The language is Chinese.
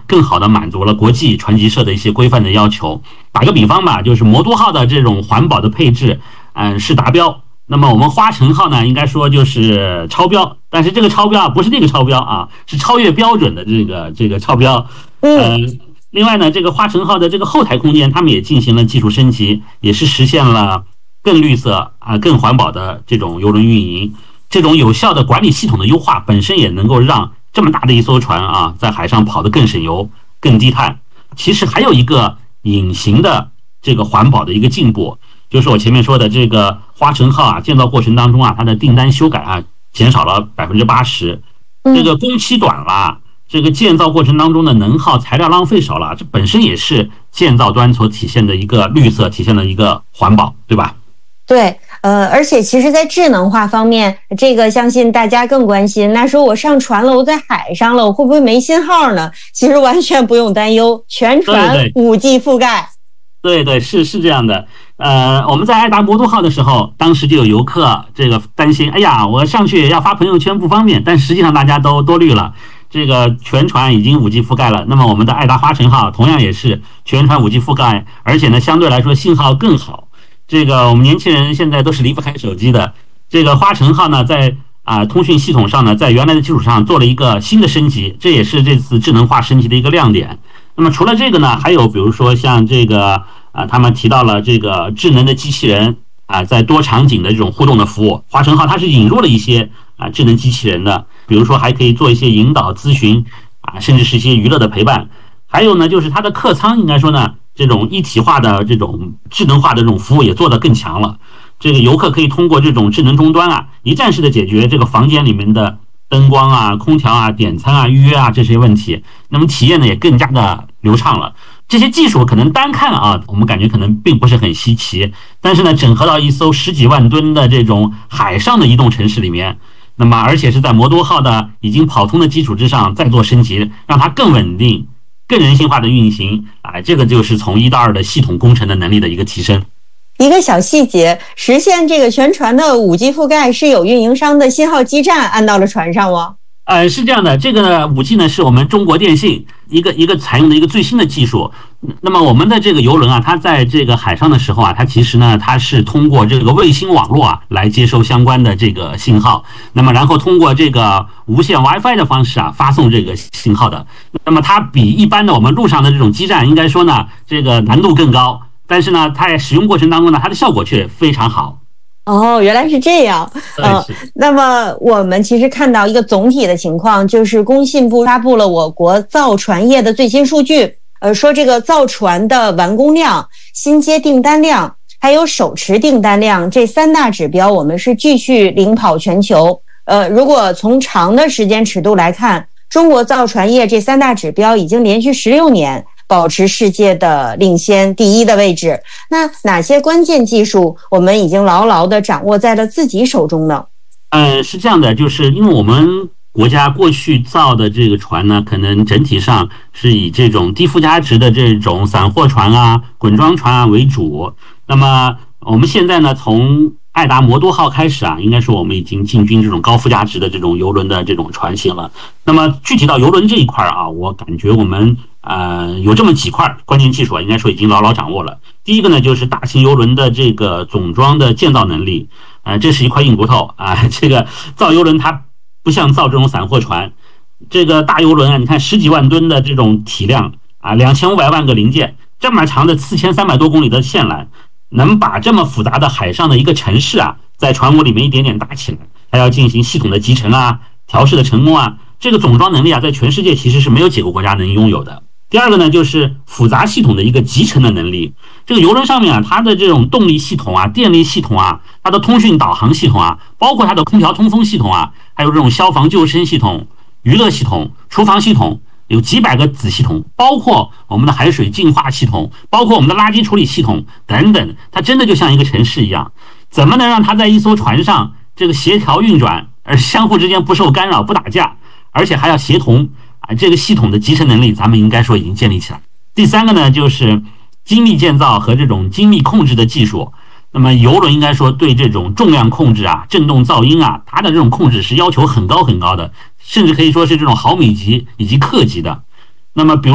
更好的满足了国际船级社的一些规范的要求。打个比方吧，就是魔都号的这种环保的配置，是达标。那么我们花城号呢，应该说就是超标，但是这个超标啊，不是那个超标啊，是超越标准的这个超标。另外呢，这个花城号的这个后台空间，他们也进行了技术升级，也是实现了更绿色更环保的这种邮轮运营。这种有效的管理系统的优化，本身也能够让这么大的一艘船啊，在海上跑得更省油、更低碳。其实还有一个隐形的这个环保的一个进步，就是我前面说的这个花城号啊，建造过程当中啊，它的订单修改啊减少了80%，这个工期短了，这个建造过程当中的能耗、材料浪费少了，这本身也是建造端所体现的一个绿色，体现的一个环保，对吧？ 对，而且其实在智能化方面，这个相信大家更关心。那说我上船了，我在海上了，我会不会没信号呢？其实完全不用担忧，全船 5G 覆盖。 对，是这样的。我们在爱达魔都号的时候，当时就有游客这个担心，哎呀，我上去要发朋友圈不方便，但实际上大家都多虑了。这个全船已经 5G 覆盖了，那么我们的爱达花城号同样也是全船 5G 覆盖，而且呢，相对来说信号更好。这个我们年轻人现在都是离不开手机的。这个花城号呢，在通讯系统上呢，在原来的基础上做了一个新的升级，这也是这次智能化升级的一个亮点。那么除了这个呢，还有比如说像这个他们提到了这个智能的机器人在多场景的这种互动的服务。花城号它是引入了一些智能机器人的，比如说还可以做一些引导咨询甚至是一些娱乐的陪伴。还有呢，就是它的客舱应该说呢，这种一体化的这种智能化的这种服务也做得更强了。这个游客可以通过这种智能终端一站式的解决这个房间里面的灯光空调点餐预约这些问题，那么体验呢也更加的流畅了。这些技术可能单看我们感觉可能并不是很稀奇，但是呢，整合到一艘10几万吨的这种海上的移动城市里面，那么而且是在魔都号的已经跑通的基础之上再做升级，让它更稳定、更人性化的运行这个就是从1到2的系统工程的能力的一个提升。 一个小细节，实现这个全船的 5G 覆盖是有运营商的信号基站安到了船上吗？ 是这样的，这个 5G 呢是我们中国电信一个采用的一个最新的技术。那么我们的这个邮轮它在这个海上的时候它其实呢它是通过这个卫星网络来接收相关的这个信号，那么然后通过这个无线 WiFi 的方式发送这个信号的。那么它比一般的我们陆上的这种基站应该说呢这个难度更高，但是呢它在使用过程当中呢它的效果却非常好。 哦，原来是这样。那么我们其实看到一个总体的情况，就是工信部发布了我国造船业的最新数据，说这个造船的完工量、新接订单量还有手持订单量这3大指标，我们是继续领跑全球。如果从长的时间尺度来看，中国造船业这3大指标已经连续16年保持世界的领先第1的位置。那哪些关键技术我们已经牢牢地掌握在了自己手中呢？ 是这样的，就是因为我们国家过去造的这个船呢，可能整体上是以这种低附加值的这种散货船滚装船为主。那么我们现在呢，从爱达魔都号开始应该说我们已经进军这种高附加值的这种邮轮的这种船型了。那么具体到邮轮这一块我感觉我们有这么几块关键技术应该说已经牢牢掌握了。第一个呢，就是大型邮轮的这个总装的建造能力，这是一块硬骨头这个造邮轮它不像造这种散货船，这个大邮轮你看10几万吨的这种体量2500万个零件，这么长的4300多公里的线缆，能把这么复杂的海上的一个城市在船坞里面一点点搭起来，还要进行系统的集成调试的成功这个总装能力在全世界其实是没有几个国家能拥有的。第二个呢，就是复杂系统的一个集成的能力。这个邮轮上面它的这种动力系统电力系统它的通讯导航系统包括它的空调通风系统还有这种消防救生系统、娱乐系统、厨房系统，有几百个子系统，包括我们的海水净化系统，包括我们的垃圾处理系统等等，它真的就像一个城市一样。怎么能让它在一艘船上这个协调运转，而相互之间不受干扰、不打架，而且还要协同这个系统的集成能力咱们应该说已经建立起来。第三个呢，就是精密建造和这种精密控制的技术。那么邮轮应该说对这种重量控制震动噪音它的这种控制是要求很高很高的，甚至可以说是这种毫米级以及克级的。那么比如